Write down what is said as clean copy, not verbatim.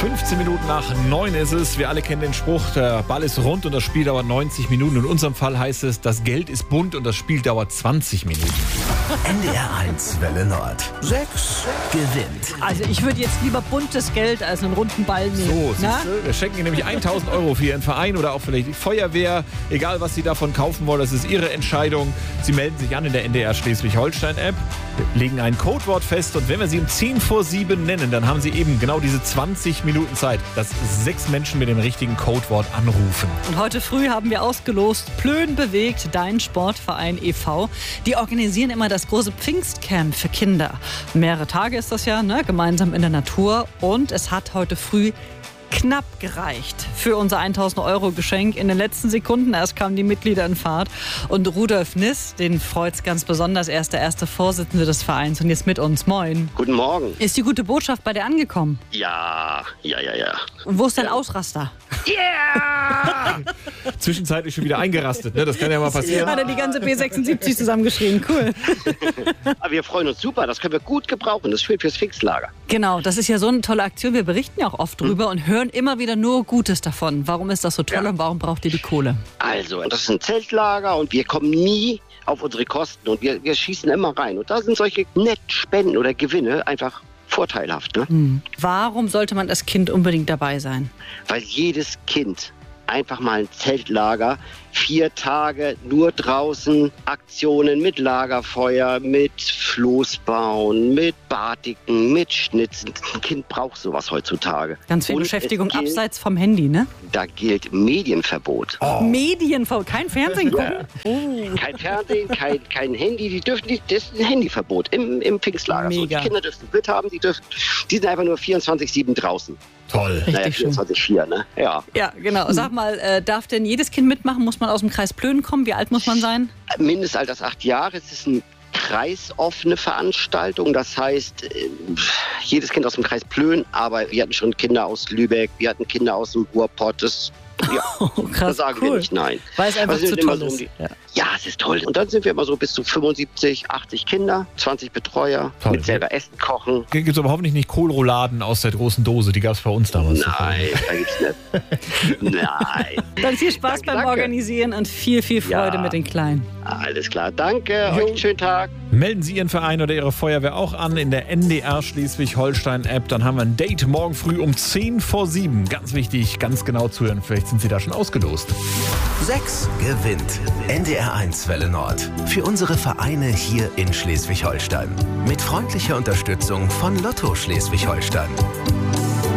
15 Minuten nach 9 ist es. Wir alle kennen den Spruch, der Ball ist rund und das Spiel dauert 90 Minuten. In unserem Fall heißt es, das Geld ist bunt und das Spiel dauert 20 Minuten. NDR 1 Welle Nord. 6 gewinnt. Also ich würde jetzt lieber buntes Geld als einen runden Ball nehmen. So, siehst du, wir schenken Ihnen nämlich 1.000 € für Ihren Verein oder auch vielleicht die Feuerwehr. Egal, was Sie davon kaufen wollen, das ist Ihre Entscheidung. Sie melden sich an in der NDR Schleswig-Holstein-App, legen ein Codewort fest und wenn wir Sie um 10 vor 7 nennen, dann haben Sie eben genau diese 20 Minuten Zeit, dass 6 Menschen mit dem richtigen Codewort anrufen. Und heute früh haben wir ausgelost Plön bewegt, dein Sportverein e.V. Die organisieren immer das große Pfingstcamp für Kinder. Mehrere Tage ist das ja, ne? Gemeinsam in der Natur. Und es hat heute früh knapp gereicht für unser 1.000 € Geschenk. In den letzten Sekunden erst kamen die Mitglieder in Fahrt. Und Rudolf Niss, den freut es ganz besonders. Er ist der erste Vorsitzende des Vereins und jetzt mit uns. Moin. Guten Morgen. Ist die gute Botschaft bei dir angekommen? Ja. Und wo ist dein Ausraster? Yeah! Zwischenzeitlich schon wieder eingerastet, ne? Das kann ja mal passieren. Hat er die ganze B76 zusammengeschrieben. Cool. Aber wir freuen uns super, das können wir gut gebrauchen. Das ist schön fürs Pfingstlager. Genau, das ist ja so eine tolle Aktion. Wir berichten ja auch oft drüber und hören immer wieder nur Gutes davon. Warum ist das so toll und warum braucht ihr die Kohle? Also, das ist ein Zeltlager und wir kommen nie auf unsere Kosten und wir schießen immer rein. Und da sind solche Nettspenden oder Gewinne einfach vorteilhaft. Ne? Warum sollte man als Kind unbedingt dabei sein? Weil jedes Kind einfach mal ein Zeltlager, 4 Tage nur draußen, Aktionen mit Lagerfeuer, mit Floßbauen, mit Batiken, mit Schnitzen. Ein Kind braucht sowas heutzutage. Ganz viel Und Beschäftigung es gilt, abseits vom Handy, ne? Da gilt Medienverbot. Medienverbot, kein Fernsehen gucken? Kein Fernsehen, kein Handy, das ist ein Handyverbot im Pfingstlager. So, die Mega. Kinder dürfen mit haben, die sind einfach nur 24/7 draußen. Toll. Naja, Richtig schön. 24/4, ne? Ja. Ja, genau. Sag mal, darf denn jedes Kind mitmachen? Muss man aus dem Kreis Plön kommen? Wie alt muss man sein? Mindestalter ist 8 Jahre. Es ist eine kreisoffene Veranstaltung. Das heißt, jedes Kind aus dem Kreis Plön, aber wir hatten schon Kinder aus Lübeck, wir hatten Kinder aus dem Ruhrpott. Da Krass, sagen wir cool. nicht nein. Weil es einfach Also zu sind immer toll so ist. um Ja, es ist toll. Und dann sind wir immer so bis zu 75, 80 Kinder, 20 Betreuer, Toll. mit selber Essen kochen. Gibt es aber hoffentlich nicht Kohlrouladen aus der großen Dose, die gab es bei uns damals. Nein, da gibt's nicht. Nein. Dann viel Spaß beim Danke. Organisieren und viel Freude Ja. mit den Kleinen. Alles klar, danke. Euch einen schönen Tag. Melden Sie Ihren Verein oder Ihre Feuerwehr auch an in der NDR Schleswig-Holstein-App. Dann haben wir ein Date morgen früh um 10 vor 7. Ganz wichtig, ganz genau zuhören. Vielleicht sind Sie da schon ausgelost. 6 gewinnt. NDR 1 Welle Nord. Für unsere Vereine hier in Schleswig-Holstein. Mit freundlicher Unterstützung von Lotto Schleswig-Holstein.